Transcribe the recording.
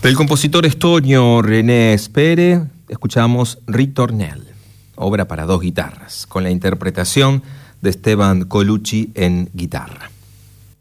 Del compositor estonio René Spere, escuchamos Ritornel, obra para dos guitarras, con la interpretación de Esteban Colucci en guitarra.